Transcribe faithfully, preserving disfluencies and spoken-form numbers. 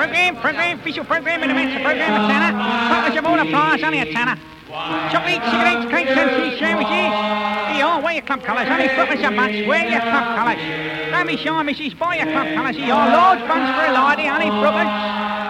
Programme, programme, official programme in the midst of programme a tenner. Package of all applause, only a tenner. Chocolate, cigarettes, cakes and cheese sandwiches. Here, all wear your club colours, only footers and butts, wear your club colours. Don't be shy, missus, buy your club colours. Here, large buns for a lady, only footers.